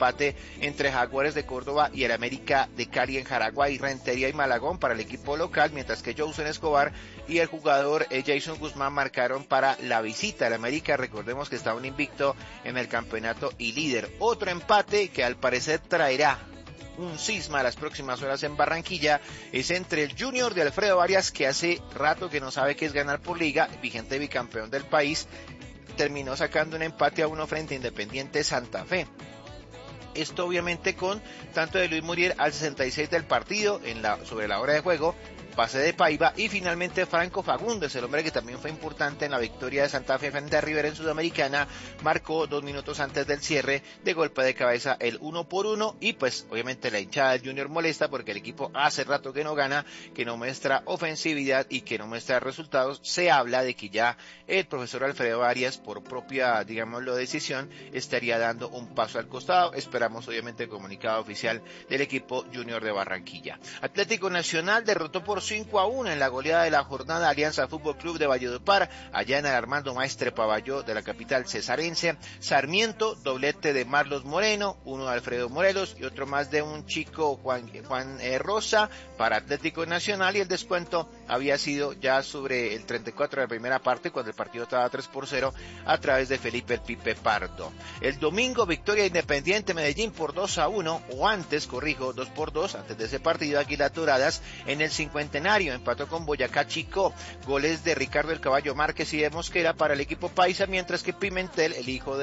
empate entre Jaguares de Córdoba y el América de Cali en Jaragua, y Rentería y Malagón para el equipo local, mientras que Jauson Escobar y el jugador Jason Guzmán marcaron para la visita. El América, recordemos que está un invicto en el campeonato y líder. Otro empate que al parecer traerá un cisma a las próximas horas en Barranquilla es entre el Junior de Alfredo Arias, que hace rato que no sabe qué es ganar por liga, vigente bicampeón del país, terminó sacando un empate a 1 frente a Independiente Santa Fe. Esto obviamente con tanto de Luis Muriel al 66 del partido sobre la hora de juego, pase de Paiva, y finalmente Franco Fagundes, el hombre que también fue importante en la victoria de Santa Fe frente a River en Sudamericana, marcó 2 minutos antes del cierre de golpe de cabeza el 1-1, y pues obviamente la hinchada del Junior molesta porque el equipo hace rato que no gana, que no muestra ofensividad y que no muestra resultados. Se habla de que ya el profesor Alfredo Arias, por propia, digámoslo, decisión, estaría dando un paso al costado. Esperamos obviamente el comunicado oficial del equipo Junior de Barranquilla. Atlético Nacional derrotó por 5-1 en la goleada de la jornada Alianza Fútbol Club de Valledupar, allá en el Armando Maestre Pavalló de la capital cesarense. Sarmiento, doblete de Marlos Moreno, uno de Alfredo Morelos y otro más de un chico Juan Rosa para Atlético Nacional, y el descuento había sido ya sobre el 34 de la primera parte, cuando el partido estaba 3-0 a través de Felipe el Pipe Pardo. El domingo, victoria Independiente Medellín por 2-1, o antes, corrijo, 2-2, antes de ese partido, Águilas Doradas en el 50 empató con Boyacá Chico, goles de Ricardo el Caballo Márquez y de Mosquera para el equipo paisa, mientras que Pimentel, el hijo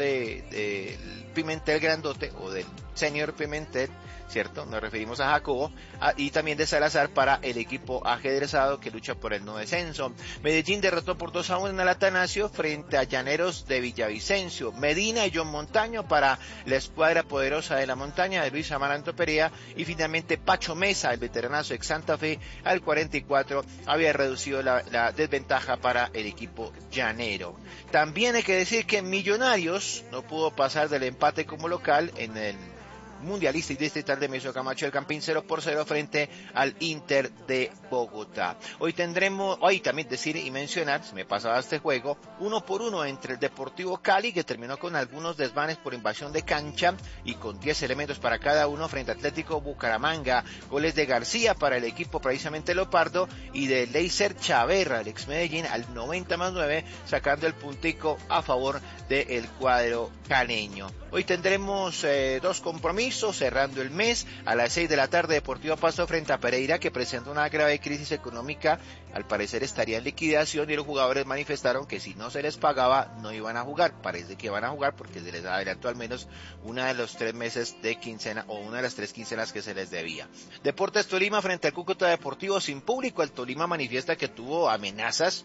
de Pimentel Grandote, o del señor Pimentel, ¿cierto? Nos referimos a Jacobo, y también de Salazar para el equipo ajedrezado que lucha por el no descenso. Medellín derrotó por 2-1 en el Atanasio frente a Llaneros de Villavicencio. Medina y John Montaño para la escuadra poderosa de la montaña de Luis Amaranto Perea, y finalmente Pacho Mesa, el veteranazo ex Santa Fe, al 44 había reducido la desventaja para el equipo llanero. También hay que decir que Millonarios no pudo pasar del empate como local en el Mundialista y Distrital de Meso Camacho del Campín 0-0 frente al Inter de Bogotá. Hoy también decir y mencionar, se me pasaba este juego, 1-1 entre el Deportivo Cali, que terminó con algunos desmanes por invasión de cancha y con 10 elementos para cada uno, frente a Atlético Bucaramanga, goles de García para el equipo precisamente Leopardo y de Leiser Chaverra, el ex Medellín, al 90+9, sacando el puntico a favor del cuadro caneño. Hoy tendremos 2 compromisos cerrando el mes. A las 6 de la tarde, Deportivo Pasto frente a Pereira, que presenta una grave crisis económica. Al parecer estaría en liquidación, y los jugadores manifestaron que si no se les pagaba no iban a jugar. Parece que van a jugar porque se les adelantó al menos una de los 3 meses de quincena, o una de las 3 quincenas que se les debía. Deportes Tolima frente al Cúcuta Deportivo sin público. El Tolima manifiesta que tuvo amenazas,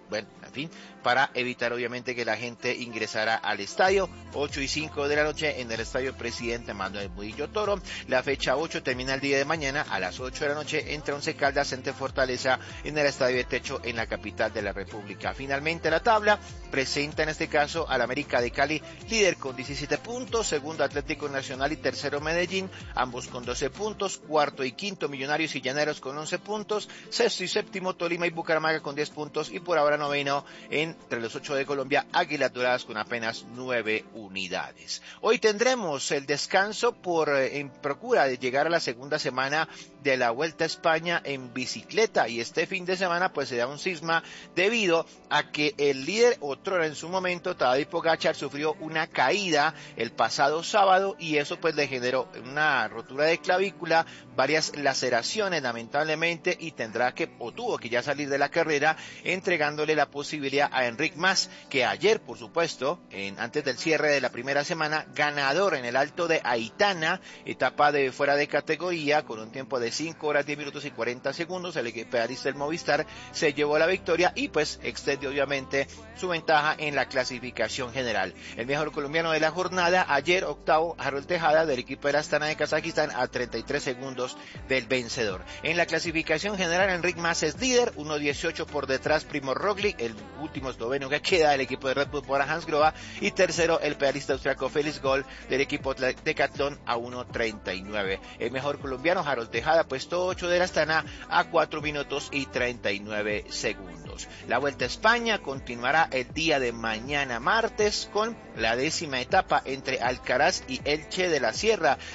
para evitar obviamente que la gente ingresara al estadio. 8:05 de la noche en el estadio Presidente Manuel Murillo Toro. La fecha 8 termina el día de mañana a las 8 de la noche entre Once Caldas ante Fortaleza en el estadio de Techo en la capital de la República. Finalmente la tabla presenta en este caso al América de Cali, líder con 17 puntos, segundo Atlético Nacional y tercero Medellín, ambos con 12 puntos, cuarto y quinto Millonarios y Llaneros con 11 puntos, sexto y séptimo Tolima y Bucaramanga con 10 puntos, y por ahora noveno entre los 8 de Colombia, Águilas Doradas con apenas 9 unidades. Hoy tendremos el descanso en procura de llegar a la segunda semana de la Vuelta a España en bicicleta, y este fin de semana pues se da un cisma debido a que el líder otrora en su momento, Tadej Pogačar, sufrió una caída el pasado sábado, y eso pues le generó una rotura de clavícula, varias laceraciones lamentablemente, y tuvo que ya salir de la carrera, entregándole la posibilidad a Enric Mas, que ayer por supuesto, antes del cierre de la primera semana, ganador en el Alto de Aitana, etapa de fuera de categoría, con un tiempo de 5 horas 10 minutos y 40 segundos, el pedalista del Movistar se llevó la victoria y pues extendió obviamente su ventaja en la clasificación general. El mejor colombiano de la jornada, ayer octavo, Harold Tejada del equipo de la Astana de Kazajistán, a 33 segundos del vencedor. En la clasificación general, Enric Mas es líder, 1:18 por detrás Primo Roglic, el último esloveno que queda del equipo de Red Bull por Hans Grohe, y tercero el pedalista austriaco Felix Gall del equipo Decathlon a 1:39. El mejor colombiano, Harold Tejada, puesto 8 de la Astana, a 4 minutos y 39 segundos. La Vuelta a España continuará el día de mañana martes con la 10ª etapa entre Alcaraz y Elche de la Sierra.